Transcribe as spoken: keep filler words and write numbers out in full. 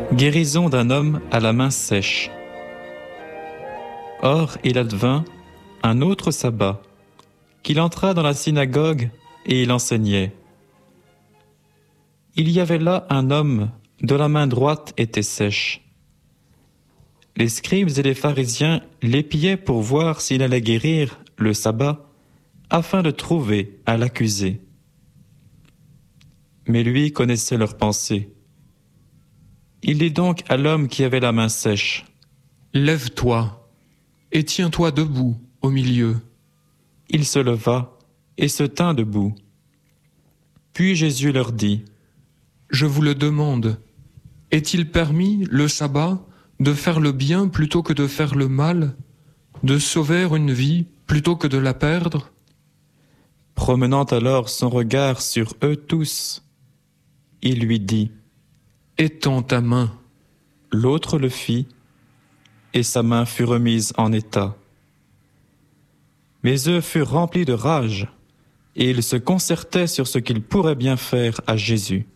Guérison d'un homme à la main sèche. Or, il advint un autre sabbat, qu'il entra dans la synagogue et il enseignait. Il y avait là un homme dont la main droite était sèche. Les scribes et les pharisiens l'épiaient pour voir s'il allait guérir le sabbat, afin de trouver à l'accuser. Mais lui connaissait leurs pensées. Il dit donc à l'homme qui avait la main sèche : « Lève-toi et tiens-toi debout au milieu. » Il se leva et se tint debout. Puis Jésus leur dit : « Je vous le demande, est-il permis, le sabbat, de faire le bien plutôt que de faire le mal, de sauver une vie plutôt que de la perdre ?» Promenant alors son regard sur eux tous, il lui dit : « Étends ta main. » L'autre le fit, et sa main fut remise en état. Mais eux furent remplis de rage, et ils se concertaient sur ce qu'ils pourraient bien faire à Jésus.